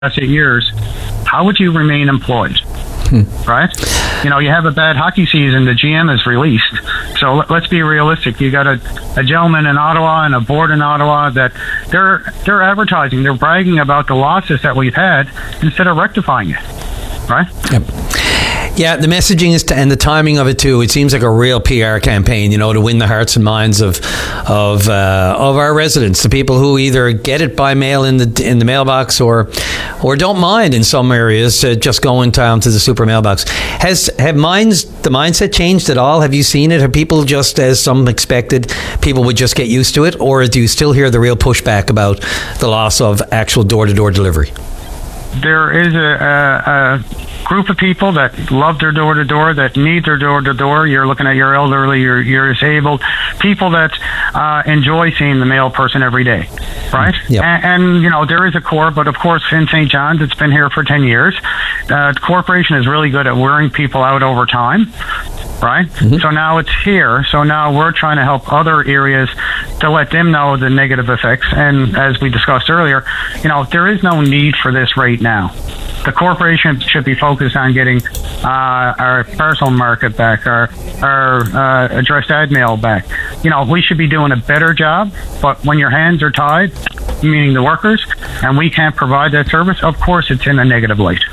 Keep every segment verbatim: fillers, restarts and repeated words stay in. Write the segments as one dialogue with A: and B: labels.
A: last eight years, how would you remain employed? Hmm. Right? You know, you have a bad hockey season, the G M is released. So let, let's be realistic. You got a, a gentleman in Ottawa and a board in Ottawa that they're they're advertising, they're bragging about the losses that we've had instead of rectifying it. Right?
B: Yep. Yeah, the messaging is to, and the timing of it too. It seems like a real P R campaign, you know, to win the hearts and minds of of uh, of our residents, the people who either get it by mail in the in the mailbox or or don't mind in some areas to just go in town to the super mailbox. Has have minds the mindset changed at all? Have you seen it? Have people just, as some expected, people would just get used to it, or do you still hear the real pushback about the loss of actual door to door delivery?
A: There is a. a, a group of people that love their door-to-door, that need their door-to-door. You're looking at your elderly, you're, you're disabled, people that uh, enjoy seeing the mail person every day, right?
B: Yep.
A: And, and, you know, there is a core, but of course, in Saint John's, it's been here for ten years. Uh, the corporation is really good at wearing people out over time, right? Mm-hmm. So now it's here. So now we're trying to help other areas to let them know the negative effects. And as we discussed earlier, you know, there is no need for this right now. The corporation should be focused on getting uh, our parcel market back, our our uh, addressed ad mail back. You know, we should be doing a better job, but when your hands are tied, meaning the workers, and we can't provide that service, of course it's in a negative light.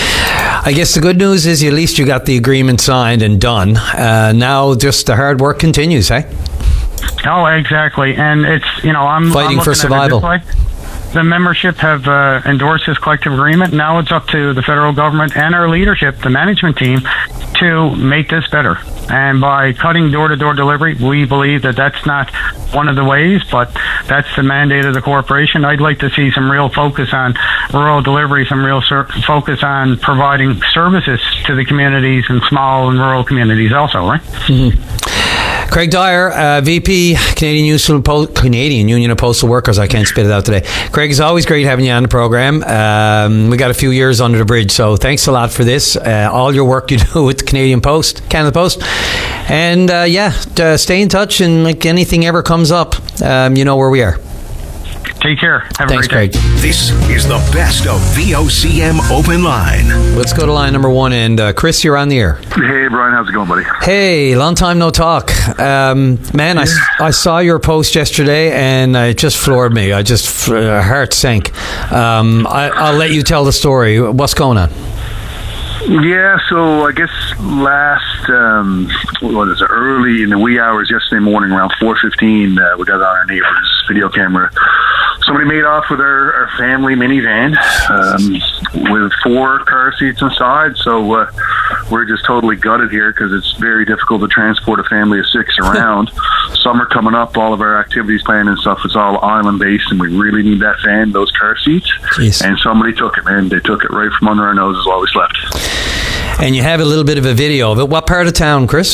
B: I guess the good news is at least you got the agreement signed and done. Uh, now just the hard work continues, eh?
A: Oh, exactly. And it's, you know, I'm
B: fighting
A: I'm
B: for survival.
A: The membership have uh, endorsed this collective agreement. Now it's up to the federal government and our leadership, the management team, to make this better. And by cutting door-to-door delivery, we believe that that's not one of the ways, but that's the mandate of the corporation. I'd like to see some real focus on rural delivery, some real sur- focus on providing services to the communities and small and rural communities also, right?
B: Mm-hmm. Craig Dyer, uh, V P, Canadian Union, of Canadian Union of Postal Workers. I can't spit it out today. Craig, it's always great having you on the program. Um, we got a few years under the bridge, so thanks a lot for this. Uh, all your work you do with the Canadian Post, Canada Post. And uh, yeah, uh, stay in touch, and like anything ever comes up, um, you know where we are.
A: Take care. Have
B: Thanks,
A: a great day.
B: Craig.
C: This is the best of V O C M Open Line.
B: Let's go to line number one. And uh, Chris, you're on the air.
D: Hey, Brian. How's it going, buddy?
B: Hey, long time no talk. Um, man, I, I saw your post yesterday and it just floored me. I just, uh, heart sank. Um, I, I'll let you tell the story. What's going on?
D: Yeah, so I guess last, um, what is it, early in the wee hours yesterday morning, around four fifteen, uh, we got on our neighbor's video camera. Somebody made off with our, our family minivan um, with four car seats inside. So uh, we're just totally gutted here because it's very difficult to transport a family of six around. Summer coming up, all of our activities planned and stuff is all island-based, and we really need that van, those car seats.
B: Jeez.
D: And somebody took it, man. They took it right from under our noses while we slept.
B: And you have a little bit of a video of it. What part of town, Chris?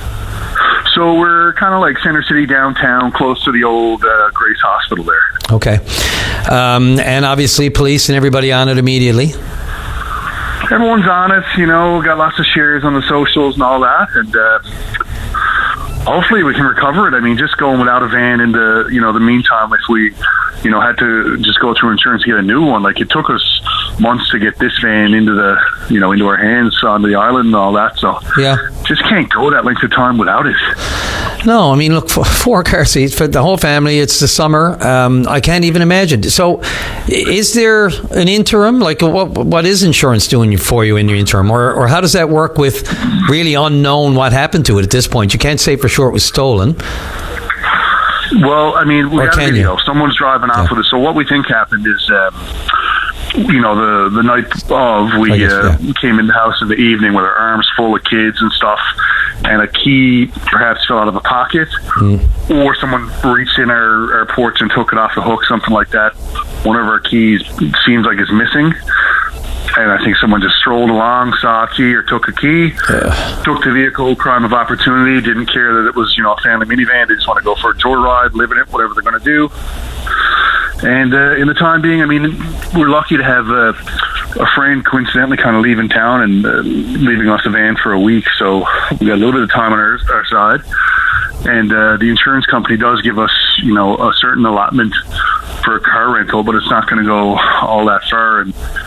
D: So we're kind of like Center City downtown, close to the old uh, Grace Hospital there.
B: Okay. Um, and obviously police and everybody on it immediately.
D: Everyone's on it, you know, got lots of shares on the socials and all that. And uh, hopefully we can recover it. I mean, just going without a van in the, you know, the meantime, if we, you know, had to just go through insurance to get a new one, like it took us months to get this van into the, you know, into our hands on the island and all that. So
B: yeah,
D: just can't go that length of time without it.
B: No, I mean, look, four car seats for the whole family. It's the summer. Um, I can't even imagine. So, is there an interim? Like, what what is insurance doing for you in your interim, or or how does that work with really unknown what happened to it at this point? You can't say for sure it was stolen.
D: Well, I mean, we
B: or
D: got a
B: can
D: video.
B: you?
D: Someone's driving off
B: Yeah.
D: with us. So what we think happened is, um, you know, the the night of, we
B: guess,
D: uh,
B: yeah.
D: came in the house in the evening with our arms full of kids and stuff, and a key perhaps fell out of a pocket, mm. or someone reached in our, our porch and took it off the hook, something like that. One of our keys seems like it's missing. And I think someone just strolled along, saw a key or took a key, yeah. took the vehicle, crime of opportunity, didn't care that it was, you know, a family minivan. They just want to go for a joyride, live in it, whatever they're going to do. And uh, in the time being, I mean, we're lucky to have uh, a friend coincidentally kind of leaving town and uh, leaving us a van for a week. So we got a little bit of time on our, our side. And uh, the insurance company does give us, you know, a certain allotment for a car rental, but it's not going to go all that far. And